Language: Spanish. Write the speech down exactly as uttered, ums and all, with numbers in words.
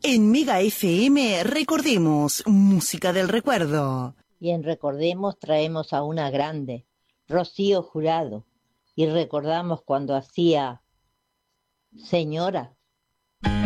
En Mega F M recordemos música del recuerdo. Y en Recordemos traemos a una grande, Rocío Jurado, y recordamos cuando hacía Señora.